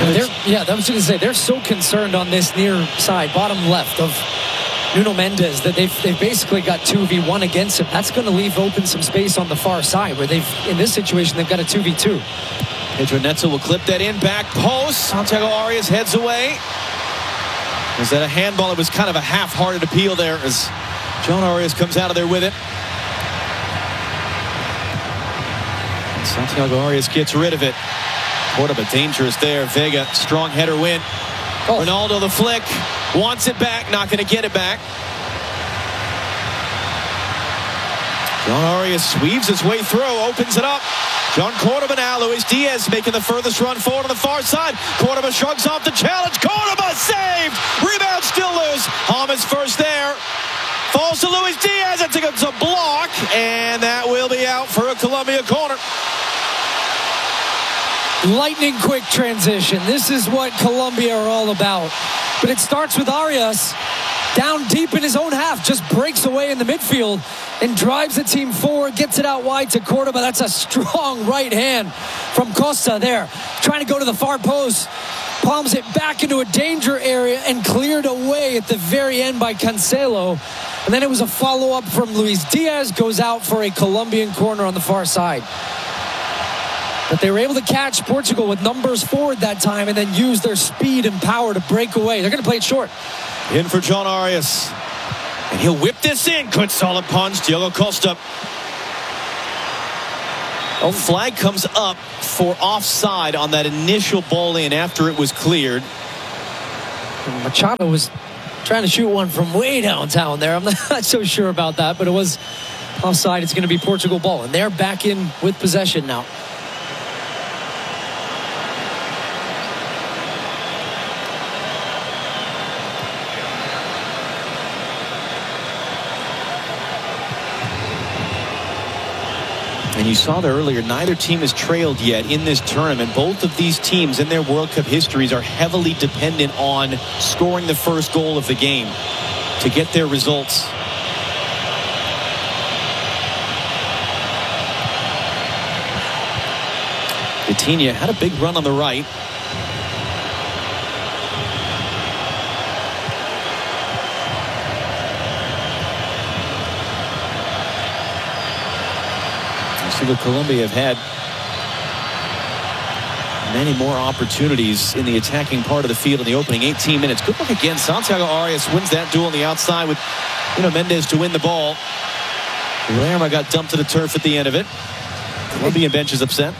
Yeah, I was going to say, they're so concerned on this near side, bottom left of Nuno Mendes, that they've basically got 2v1 against him. That's going to leave open some space on the far side, where in this situation, they've got a 2v2. Pedro Neto will clip that in, back post. Santiago Arias heads away. Was that a handball? It was kind of a half-hearted appeal there as John Arias comes out of there with it. And Santiago Arias gets rid of it. Cordoba dangerous there. Vega, strong header win. Ronaldo the flick. Wants it back. Not going to get it back. John Arias weaves his way through. Opens it up. John Cordoba now. Luis Diaz making the furthest run forward on the far side. Cordoba shrugs off the challenge. Cordoba saved. Rebound still loose. Hamas first there. Falls to Luis Diaz. It's a block. And that will be out for a Colombia corner. Lightning quick transition. This is what Colombia are all about. But it starts with Arias down deep in his own half, just breaks away in the midfield and drives the team forward, gets it out wide to Cordoba. That's a strong right hand from Costa there, trying to go to the far post, palms it back into a danger area and cleared away at the very end by Cancelo. And then it was a follow-up from Luis Diaz, goes out for a Colombian corner on the far side. But they were able to catch Portugal with numbers forward that time and then use their speed and power to break away. They're going to play it short. In for John Arias. And he'll whip this in. Good solid punch. Diogo Costa. Flag comes up for offside on that initial ball in after it was cleared. Machado was trying to shoot one from way downtown there. I'm not so sure about that, but it was offside. It's going to be Portugal ball. And they're back in with possession now. And you saw there earlier, neither team has trailed yet in this tournament. Both of these teams in their World Cup histories are heavily dependent on scoring the first goal of the game to get their results. Vitinha had a big run on the right. But Colombia have had many more opportunities in the attacking part of the field in the opening 18 minutes. Good look again. Santiago Arias wins that duel on the outside with Nuno Mendes to win the ball. Lerma got dumped to the turf at the end of it. Colombian bench is upset.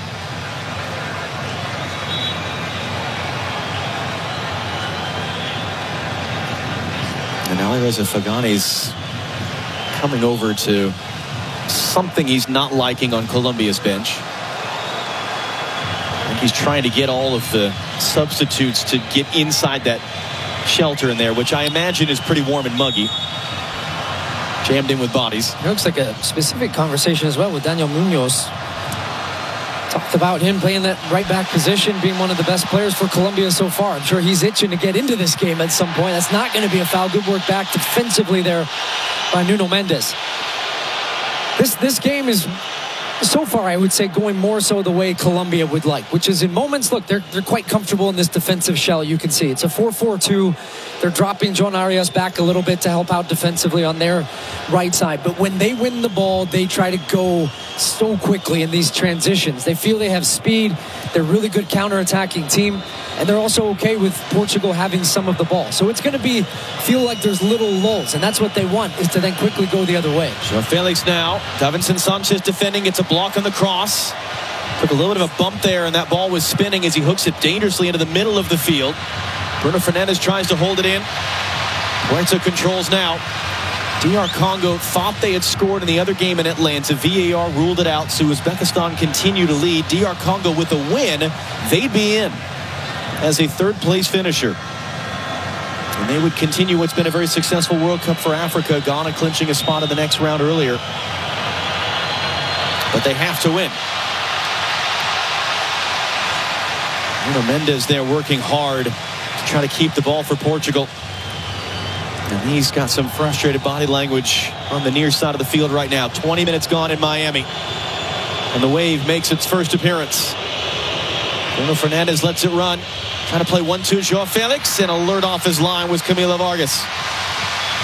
And Alireza Fagane's coming over to something he's not liking on Colombia's bench. I think he's trying to get all of the substitutes to get inside that shelter in there, which I imagine is pretty warm and muggy. Jammed in with bodies. It looks like a specific conversation as well with Daniel Munoz. Talked about him playing that right back position, being one of the best players for Colombia so far. I'm sure he's itching to get into this game at some point. That's not going to be a foul. Good work back defensively there by Nuno Mendes. This game is, so far, I would say, going more so the way Colombia would like, which is in moments, look, they're quite comfortable in this defensive shell. You can see it's a 4-4-2. They're dropping John Arias back a little bit to help out defensively on their right side. But when they win the ball, they try to go so quickly in these transitions. They feel they have speed. They're a really good counter-attacking team. And they're also okay with Portugal having some of the ball. So it's going to feel like there's little lulls. And that's what they want, is to then quickly go the other way. So Felix now. Davinson Sanchez defending. It's a block on the cross. Took a little bit of a bump there, and that ball was spinning as he hooks it dangerously into the middle of the field. Bruno Fernandes tries to hold it in. Puerto controls now. DR Congo thought they had scored in the other game in Atlanta. VAR ruled it out, so Uzbekistan continue to lead. DR Congo with a win, they'd be in as a third-place finisher. And they would continue what's been a very successful World Cup for Africa. Ghana clinching a spot in the next round earlier. But they have to win. Nuno Mendes there working hard to try to keep the ball for Portugal. And he's got some frustrated body language on the near side of the field right now. 20 minutes gone in Miami. And the Wave makes its first appearance. Bruno Fernandes lets it run. Trying to play 1-2 Joao Felix, and alert off his line was Camilo Vargas.